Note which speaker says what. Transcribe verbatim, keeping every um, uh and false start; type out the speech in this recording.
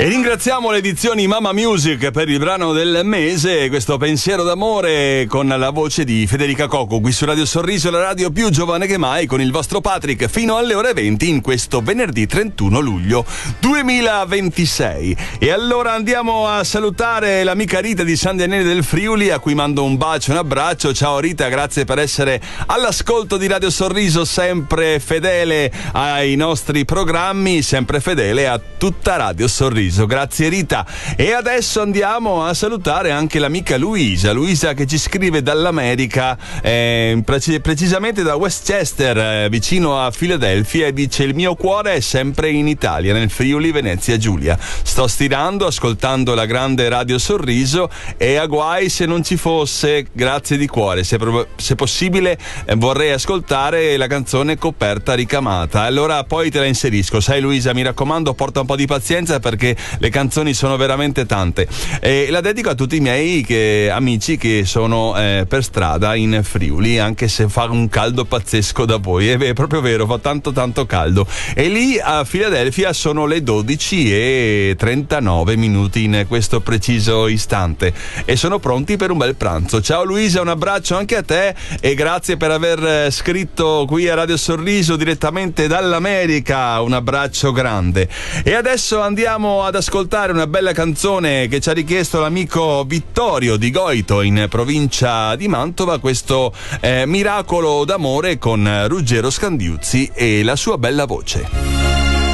Speaker 1: E ringraziamo le edizioni Mama Music per il brano del mese, questo pensiero d'amore con la voce di Federica Coco, qui su Radio Sorriso, la radio più giovane che mai, con il vostro Patrick fino alle ore venti in questo venerdì trentuno luglio duemilaventisei. E allora andiamo a salutare l'amica Rita di San Daniele del Friuli, a cui mando un bacio e un abbraccio. Ciao Rita, grazie per essere all'ascolto di Radio Sorriso, sempre fedele ai nostri programmi, sempre fedele a tutta Radio Sorriso. Grazie Rita. E adesso andiamo a salutare anche l'amica Luisa Luisa che ci scrive dall'America, eh, preci- precisamente da Westchester, eh, vicino a Filadelfia, e dice: il mio cuore è sempre in Italia, nel Friuli Venezia Giulia. Sto stirando, ascoltando la grande Radio Sorriso, e a guai se non ci fosse. Grazie di cuore. Se, pro- se possibile eh, vorrei ascoltare la canzone Coperta ricamata. Allora poi te la inserisco. Sai Luisa, mi raccomando, porta un po' di pazienza perché le canzoni sono veramente tante, e la dedico a tutti i miei che, amici che sono eh, per strada in Friuli, anche se fa un caldo pazzesco da voi. È, è proprio vero, fa tanto tanto caldo, e lì a Filadelfia sono le dodici e trentanove minuti in questo preciso istante, e sono pronti per un bel pranzo. Ciao Luisa, un abbraccio anche a te, e grazie per aver scritto qui a Radio Sorriso direttamente dall'America. Un abbraccio grande. E adesso andiamo ad ascoltare una bella canzone che ci ha richiesto l'amico Vittorio di Goito, in provincia di Mantova, questo eh, Miracolo d'amore con Ruggero Scandiuzzi e la sua bella voce.